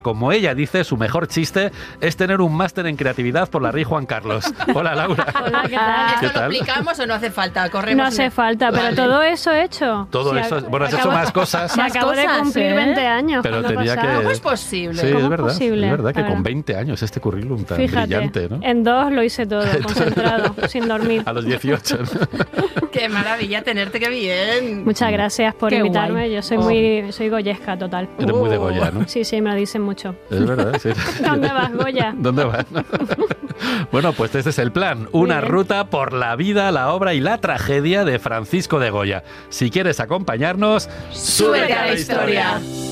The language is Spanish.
Como ella dice, su mejor chiste es tener un máster en creatividad por la Rey Juan Carlos. Hola, Laura. Hola, ¿qué tal? ¿Qué ¿Esto tal? lo explicamos o no hace falta? Corremos. No hace falta, pero todo eso he hecho. Todo eso, bueno, has hecho más cosas. Me acabo de cumplir 20 años. Pero tenía que... ¿Cómo es posible? Sí, ¿Cómo es verdad. es posible? Es verdad que A ver. con 20 años este currículum tan Fíjate, brillante, ¿no? en 2 lo hice todo, concentrado, sin dormir. A los 18. ¿no? Qué maravilla tenerte, qué bien. Muchas gracias por Qué invitarme. guay. Yo soy goyesca total. Eres muy de Goya, ¿no? Sí, sí, me lo dicen mucho. Es verdad, sí. ¿Dónde vas, Goya? ¿Dónde vas? Bueno, pues este es el plan. Una bien. ruta por la vida, la obra y la tragedia de Francisco de Goya. Si quieres acompañarnos, Súbete a la historia.